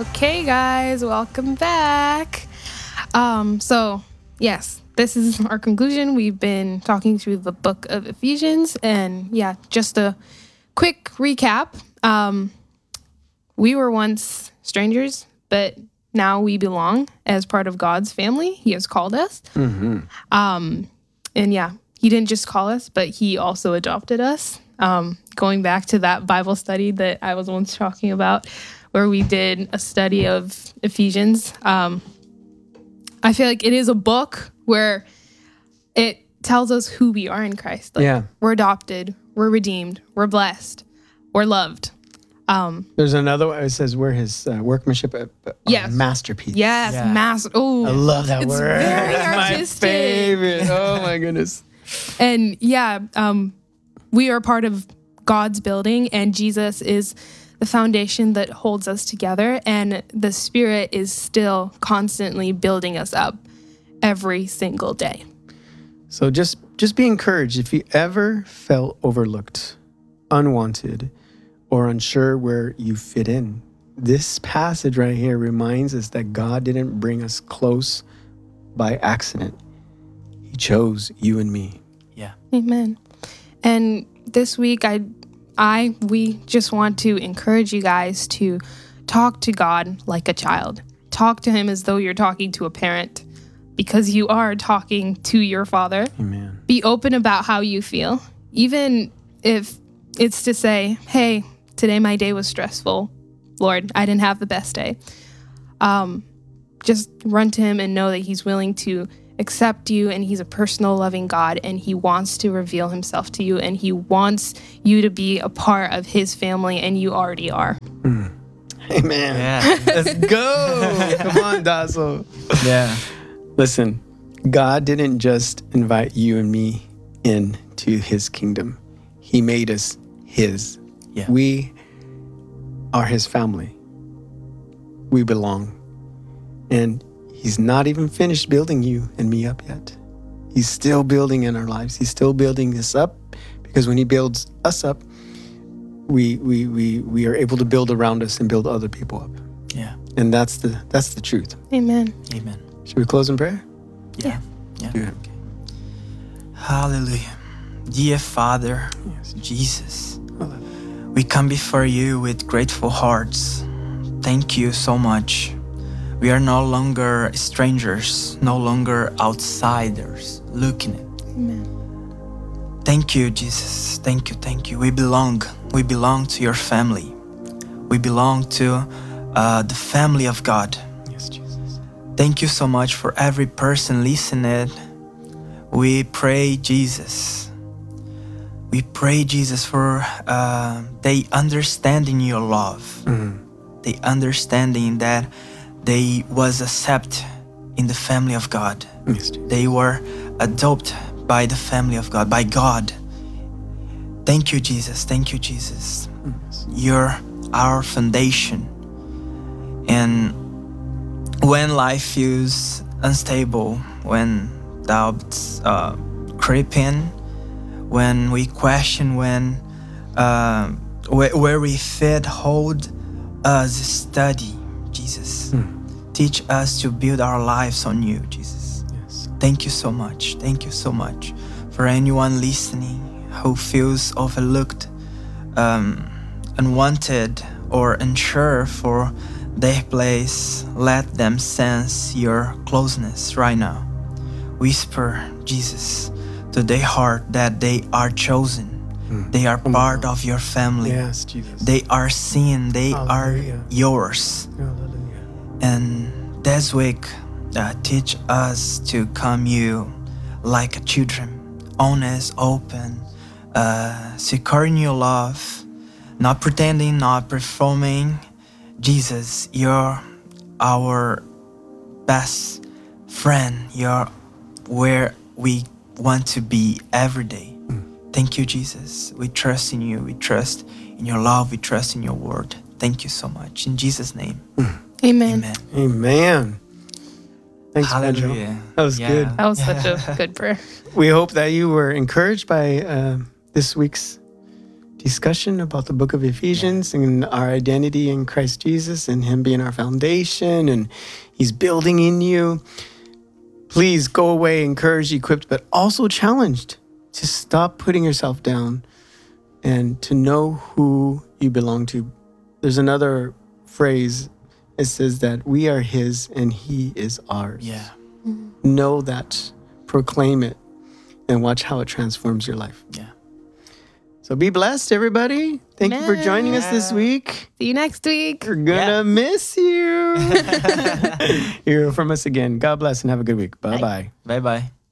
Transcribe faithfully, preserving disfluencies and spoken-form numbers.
Okay, guys, welcome back. Um, so, yes, this is our conclusion. We've been talking through the book of Ephesians, and yeah, just a quick recap. Um, we were once strangers, but now we belong as part of God's family. He has called us. Mm-hmm. Um, and yeah, he didn't just call us, but he also adopted us. Um, going back to that Bible study that I was once talking about, where we did a study of Ephesians. Um, I feel like it is a book where it tells us who we are in Christ. Like, Yeah. We're adopted, we're redeemed, we're blessed, we're loved. Um, There's another one. It says we're his uh, workmanship, a, a Yes. masterpiece. yes, Yeah. mass. Oh, I love that It's word. very That's my artistic. favorite. Oh my goodness. And yeah, um, we are part of God's building, and Jesus is the foundation that holds us together, and the Spirit is still constantly building us up every single day. So just just be encouraged. If you ever felt overlooked, unwanted, or unsure where you fit in, this passage right here reminds us that God didn't bring us close by accident. He chose you and me. Yeah. Amen. And this week, I, I, we just want to encourage you guys to talk to God like a child. Talk to him as though you're talking to a parent, because you are talking to your Father. Amen. Be open about how you feel, even if it's to say, hey, today my day was stressful. Lord, I didn't have the best day. Um, just run to him and know that he's willing to accept you, and he's a personal, loving God, and he wants to reveal himself to you, and he wants you to be a part of his family, and you already are. Amen. Yeah. Let's go. Come on, Dazzle. Yeah. Listen, God didn't just invite you and me into his kingdom. He made us his. Yeah. We are his family. We belong. And he's not even finished building you and me up yet. He's still building in our lives. He's still building us up, because when he builds us up, we we we we are able to build around us and build other people up. Yeah. And that's the that's the truth. Amen. Amen. Should we close in prayer? Yeah. Yeah. Yeah. Hallelujah. Dear Father, Yes. Jesus, Hallelujah. we come before you with grateful hearts. Thank you so much. We are no longer strangers, no longer outsiders looking at. Amen. Thank you, Jesus. Thank you, thank you. We belong. We belong to your family. We belong to uh, the family of God. Yes, Jesus. Thank you so much for every person listening. We pray, Jesus. We pray, Jesus, for uh, they understanding your love. Mm. They understanding that they was accepted in the family of God. Yes, Jesus. They were adopted by the family of God, by God. Thank you, Jesus. Thank you, Jesus. Yes. You're our foundation. And when life feels unstable, when doubts uh, creep in, when we question when uh, where, where we fit, hold us steady, Jesus. Mm. Teach us to build our lives on you, Jesus. Yes. Thank you so much. Thank you so much for anyone listening who feels overlooked, um, unwanted, or unsure for their place. Let them sense your closeness right now. Whisper, Jesus, to their heart that they are chosen. Mm. They are Come part on. of your family. Yes, Jesus. They are seen. They Hallelujah. are yours. Hallelujah. And this week, uh, teach us to come you like children, honest, open, uh, securing your love, not pretending, not performing. Jesus, you're our best friend. You're where we want to be every day. Mm. Thank you, Jesus. We trust in you. We trust in your love. We trust in your word. Thank you so much. In Jesus' name. Amen. Amen. Amen. Thanks, Pedro. Hallelujah. That was Yeah. good. That was such a good prayer. We hope that you were encouraged by uh, this week's discussion about the book of Ephesians and our identity in Christ Jesus and him being our foundation and he's building in you, please go away encouraged, equipped, but also challenged to stop putting yourself down and to know who you belong to. There's another phrase. It says that we are his and he is ours. Yeah. Know that, proclaim it, and watch how it transforms your life. Yeah. So be blessed, everybody. Thank you for joining us this week. See you next week. We're gonna Yeah. miss you. Hear from us again. God bless and have a good week. Bye-bye. Bye bye.